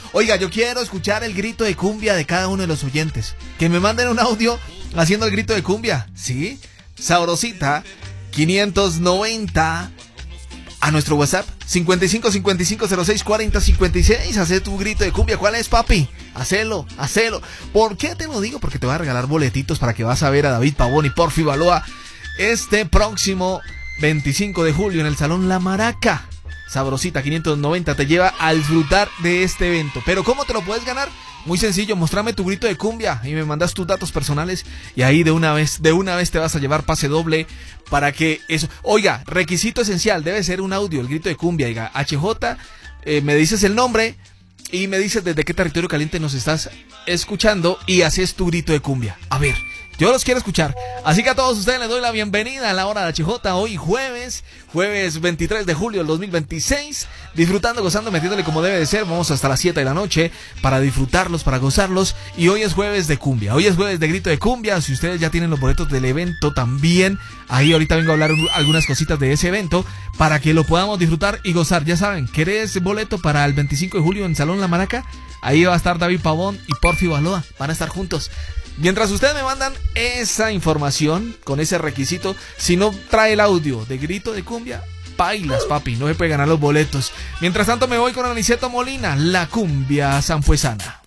Oiga, yo quiero escuchar el grito de cumbia de cada uno de los oyentes. Que me manden un audio haciendo el grito de cumbia. ¿Sí? Sabrosita 590 a nuestro WhatsApp 55 55 06 40 56. Hacé tu grito de cumbia. ¿Cuál es, papi? Hacelo. ¿Por qué te lo digo? Porque te voy a regalar boletitos para que vas a ver a David Pavón y Porfi Baloa este próximo 25 de julio en el Salón La Maraca. Sabrosita 590 te lleva a disfrutar de este evento. Pero ¿cómo te lo puedes ganar? Muy sencillo, mostrame tu grito de cumbia y me mandas tus datos personales y ahí de una vez te vas a llevar pase doble para que eso. Oiga, requisito esencial, debe ser un audio, el grito de cumbia. Diga, HJ, me dices el nombre y me dices desde qué territorio caliente nos estás escuchando y haces tu grito de cumbia. A ver, yo los quiero escuchar. Así que a todos ustedes les doy la bienvenida a la hora de HJ. Hoy jueves 23 de julio del 2026. Disfrutando, gozando, metiéndole como debe de ser. Vamos hasta las 7 de la noche para disfrutarlos, para gozarlos. Y hoy es jueves de cumbia. Hoy es jueves de grito de cumbia. Si ustedes ya tienen los boletos del evento también. Ahí ahorita vengo a hablar algunas cositas de ese evento para que lo podamos disfrutar y gozar. Ya saben, ¿querés boleto para el 25 de julio en Salón La Maraca? Ahí va a estar David Pavón y Porfi Baloa. Van a estar juntos. Mientras ustedes me mandan esa información con ese requisito, si no trae el audio de grito de cumbia, bailas, papi, no se puede ganar los boletos. Mientras tanto me voy con Aniceto Molina, la cumbia sanfuesana.